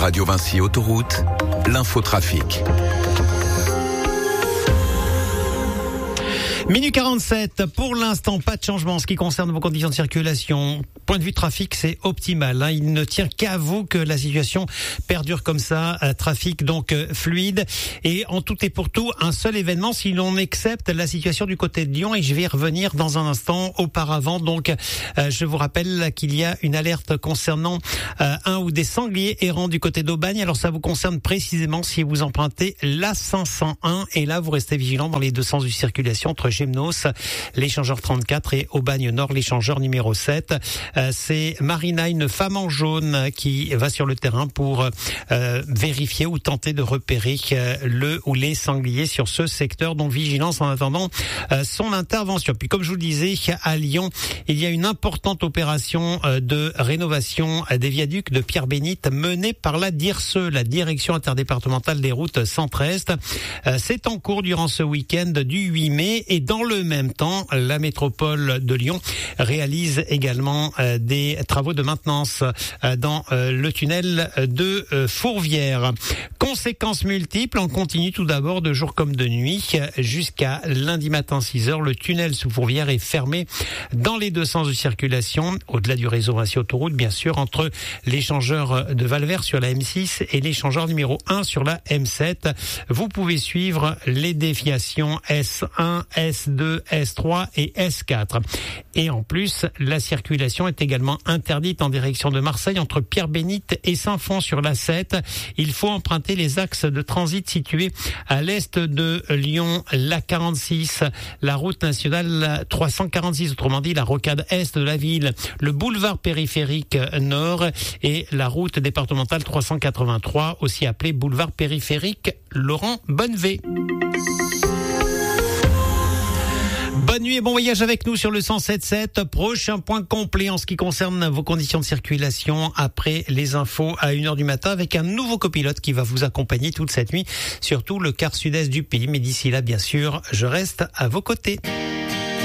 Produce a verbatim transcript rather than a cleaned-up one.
Radio Vinci Autoroute, l'infotrafic. Minute quarante-sept, pour l'instant, pas de changement en ce qui concerne vos conditions de circulation. Point de vue trafic, c'est optimal. Hein. Il ne tient qu'à vous que la situation perdure comme ça. Euh, trafic donc euh, fluide. Et en tout et pour tout, un seul événement si l'on accepte la situation du côté de Lyon. Et je vais y revenir dans un instant. Auparavant, donc, euh, je vous rappelle qu'il y a une alerte concernant euh, un ou des sangliers errants du côté d'Aubagne. Alors ça vous concerne précisément si vous empruntez l'A cinq cent un. Et là, vous restez vigilant dans les deux sens de circulation entre Gémenos, l'échangeur trente-quatre et Aubagne Nord, l'échangeur numéro sept. Euh, c'est Marina, une femme en jaune, qui va sur le terrain pour euh, vérifier ou tenter de repérer euh, le ou les sangliers sur ce secteur. Donc vigilance en attendant euh, son intervention. Puis comme je vous le disais, à Lyon, il y a une importante opération euh, de rénovation des viaducs de Pierre-Bénite menée par la D I R S E, la Direction interdépartementale des routes centre-est. Euh, c'est en cours durant ce week-end du huit mai. Et dans le même temps, la métropole de Lyon réalise également euh, des travaux de maintenance euh, dans euh, le tunnel de euh, Fourvière. Conséquences multiples, on continue tout d'abord de jour comme de nuit jusqu'à lundi matin six heures. Le tunnel sous Fourvière est fermé dans les deux sens de circulation, au-delà du réseau Vinci Autoroute, bien sûr, entre l'échangeur de Valvert sur la M six et l'échangeur numéro un sur la M sept. Vous pouvez suivre les déviations S un, S deux, S trois et S quatre. Et en plus, la circulation est également interdite en direction de Marseille entre Pierre-Bénite et Saint-Fond sur l'A sept. Il faut emprunter les axes de transit situés à l'est de Lyon, l'A quarante-six, la route nationale trois cent quarante-six, autrement dit la rocade est de la ville, le boulevard périphérique nord et la route départementale trois cent quatre-vingt-trois, aussi appelée boulevard périphérique Laurent Bonnevet. Bonne nuit et bon voyage avec nous sur le cent sept sept. Prochain point complet en ce qui concerne vos conditions de circulation après les infos à une heure du matin avec un nouveau copilote qui va vous accompagner toute cette nuit, surtout le quart sud-est du pays. Mais d'ici là, bien sûr, je reste à vos côtés.